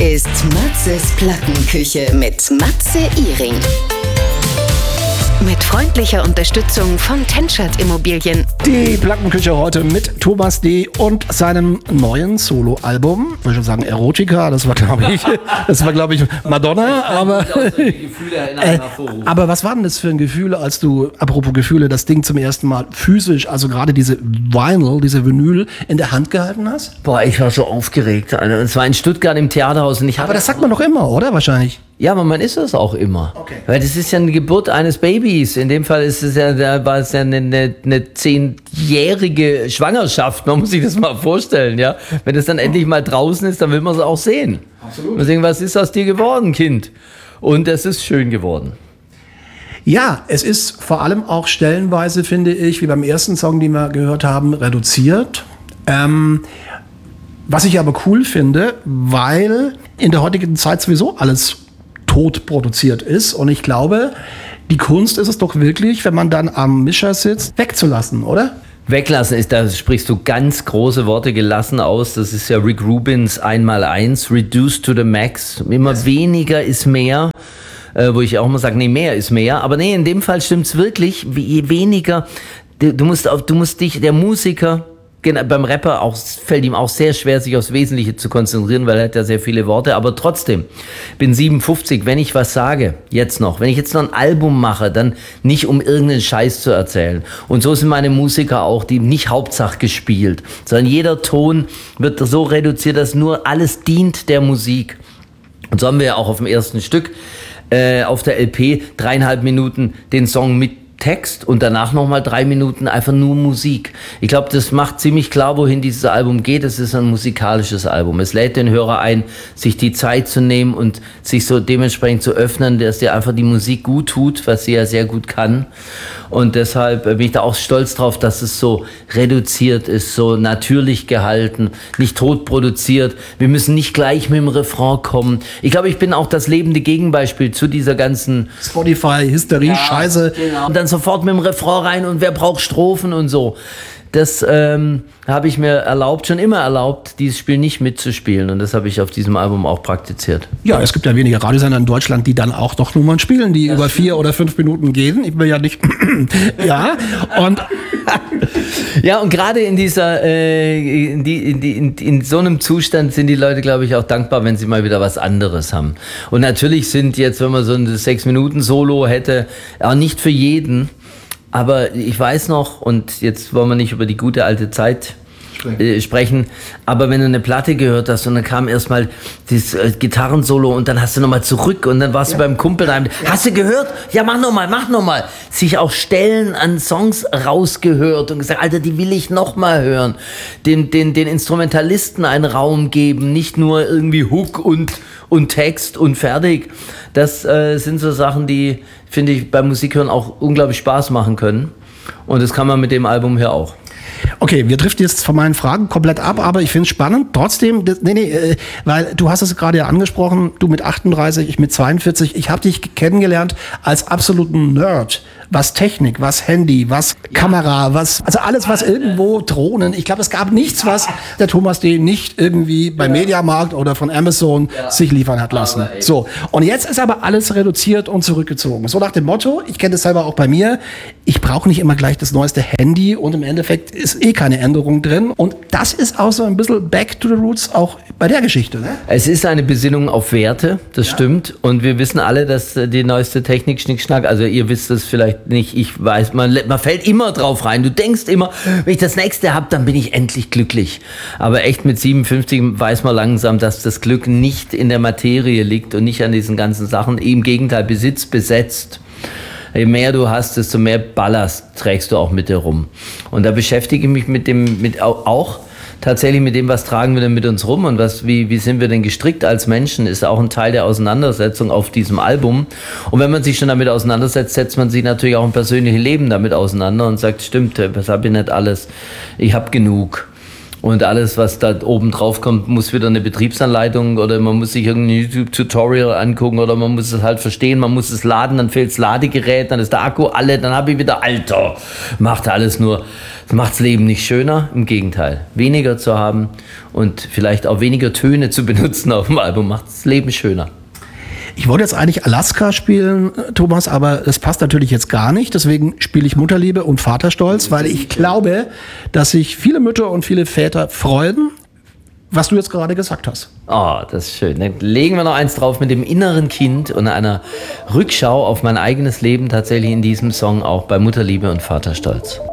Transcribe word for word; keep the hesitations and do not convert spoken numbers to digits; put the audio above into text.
ist Matzes Plattenküche mit Matze Ihring. Mit freundlicher Unterstützung von Tenschert Immobilien. Die Plattenküche heute mit Thomas D. und seinem neuen Solo-Album. Ich würde schon sagen Erotica, das war glaube ich, das war glaube ich Madonna. Aber, äh, aber was war denn das für ein Gefühl, als du, apropos Gefühle, das Ding zum ersten Mal physisch, also gerade diese Vinyl, diese Vinyl in der Hand gehalten hast? Boah, ich war so aufgeregt. Also, es war in Stuttgart im Theaterhaus. Und ich aber das sagt man doch immer, oder? Wahrscheinlich. Ja, aber man ist das auch immer. Okay. Weil das ist ja eine Geburt eines Babys. In dem Fall ist es ja, da war es ja eine, eine, eine zehnjährige Schwangerschaft. Man muss sich das mal vorstellen, ja. Wenn es dann endlich mal draußen ist, dann will man es auch sehen. Absolut. Und sehen, was ist aus dir geworden, Kind? Und es ist schön geworden. Ja, es ist vor allem auch stellenweise, finde ich, wie beim ersten Song, den wir gehört haben, reduziert. Ähm, was ich aber cool finde, weil in der heutigen Zeit sowieso alles tot produziert ist. Und ich glaube, die Kunst ist es doch wirklich, wenn man dann am Mischer sitzt, wegzulassen, oder? Weglassen ist, da sprichst du ganz große Worte gelassen aus. Das ist ja Rick Rubins Einmaleins, Reduce to the Max. Immer yes. Weniger ist mehr. Äh, wo ich auch mal sage, nee, mehr ist mehr. Aber nee, in dem Fall stimmt's wirklich. Je weniger, du, du musst auf, du musst dich, der Musiker, beim Rapper auch, fällt ihm auch sehr schwer, sich aufs Wesentliche zu konzentrieren, weil er hat ja sehr viele Worte. Aber trotzdem, bin siebenundfünfzig, wenn ich was sage, jetzt noch, wenn ich jetzt noch ein Album mache, dann nicht um irgendeinen Scheiß zu erzählen. Und so sind meine Musiker auch, die nicht Hauptsache gespielt, sondern jeder Ton wird so reduziert, dass nur alles dient der Musik. Und so haben wir ja auch auf dem ersten Stück, äh, auf der L P, dreieinhalb Minuten den Song mit Text und danach nochmal drei Minuten einfach nur Musik. Ich glaube, das macht ziemlich klar, wohin dieses Album geht. Es ist ein musikalisches Album. Es lädt den Hörer ein, sich die Zeit zu nehmen und sich so dementsprechend zu öffnen, dass dir einfach die Musik gut tut, was sie ja sehr gut kann. Und deshalb bin ich da auch stolz drauf, dass es so reduziert ist, so natürlich gehalten, nicht tot produziert. Wir müssen nicht gleich mit dem Refrain kommen. Ich glaube, ich bin auch das lebende Gegenbeispiel zu dieser ganzen Spotify, Hysterie, ja, Scheiße. Genau. Und dann sofort mit dem Refrain rein und wer braucht Strophen und so. Das ähm, habe ich mir erlaubt, schon immer erlaubt, dieses Spiel nicht mitzuspielen. Und das habe ich auf diesem Album auch praktiziert. Ja, es gibt ja wenige Radiosender in Deutschland, die dann auch doch Nummern spielen, die das über vier oder fünf Minuten gehen. Ich will ja nicht... ja, und... ja, und gerade in dieser, äh, in, die, in, die, in, in so einem Zustand sind die Leute, glaube ich, auch dankbar, wenn sie mal wieder was anderes haben. Und natürlich sind jetzt, wenn man so ein sechs Minuten Solo hätte, auch nicht für jeden. Aber ich weiß noch, und jetzt wollen wir nicht über die gute alte Zeit äh, sprechen, aber wenn du eine Platte gehört hast und dann kam erstmal das äh, Gitarrensolo und dann hast du nochmal zurück und dann warst ja. du beim Kumpel daheim. Ja. Hast du gehört? Ja, mach nochmal, mach nochmal. Sich auch Stellen an Songs rausgehört und gesagt, Alter, die will ich nochmal hören. Den, den, den Instrumentalisten einen Raum geben, nicht nur irgendwie Hook und, und Text und fertig. Das äh, sind so Sachen, die, finde ich, beim Musikhören auch unglaublich Spaß machen können. Und das kann man mit dem Album hier auch. Okay, wir driften jetzt von meinen Fragen komplett ab, aber ich finde es spannend. Trotzdem, das, nee, nee, äh, weil du hast es gerade ja angesprochen, du mit achtunddreißig, ich mit zweiundvierzig. Ich habe dich kennengelernt als absoluten Nerd. Was Technik, was Handy, was ja. Kamera, was, also alles, was irgendwo Drohnen. Ich glaube, es gab nichts, was der Thomas D. nicht irgendwie beim ja. Mediamarkt oder von Amazon ja. sich liefern hat lassen. So. Und jetzt ist aber alles reduziert und zurückgezogen. So nach dem Motto, ich kenne das selber auch bei mir, ich brauche nicht immer gleich das neueste Handy und im Endeffekt ist eh keine Änderung drin. Und das ist auch so ein bisschen back to the roots auch bei der Geschichte. Ne? Es ist eine Besinnung auf Werte, das ja. stimmt. Und wir wissen alle, dass die neueste Technik Schnickschnack, also ihr wisst es vielleicht nicht, ich weiß, man, man fällt immer drauf rein. Du denkst immer, wenn ich das nächste habe, dann bin ich endlich glücklich. Aber echt mit siebenundfünfzig weiß man langsam, dass das Glück nicht in der Materie liegt und nicht an diesen ganzen Sachen. Im Gegenteil, Besitz besetzt. Je mehr du hast, desto mehr Ballast trägst du auch mit dir rum. Und da beschäftige ich mich mit dem, mit auch tatsächlich mit dem, was tragen wir denn mit uns rum und was, wie, wie sind wir denn gestrickt als Menschen, ist auch ein Teil der Auseinandersetzung auf diesem Album. Und wenn man sich schon damit auseinandersetzt, setzt man sich natürlich auch im persönlichen Leben damit auseinander und sagt, stimmt, was habe ich nicht alles? Ich habe genug. Und alles, was da oben drauf kommt, muss wieder eine Betriebsanleitung oder man muss sich irgendein YouTube-Tutorial angucken oder man muss es halt verstehen, man muss es laden, dann fehlt das Ladegerät, dann ist der Akku alle, dann habe ich wieder, Alter, macht alles nur, macht das Leben nicht schöner, im Gegenteil. Weniger zu haben und vielleicht auch weniger Töne zu benutzen auf dem Album macht das Leben schöner. Ich wollte jetzt eigentlich Alaska spielen, Thomas, aber das passt natürlich jetzt gar nicht. Deswegen spiele ich Mutterliebe und Vaterstolz, weil ich glaube, dass sich viele Mütter und viele Väter freuen, was du jetzt gerade gesagt hast. Oh, das ist schön. Dann legen wir noch eins drauf mit dem inneren Kind und einer Rückschau auf mein eigenes Leben tatsächlich in diesem Song auch bei Mutterliebe und Vaterstolz.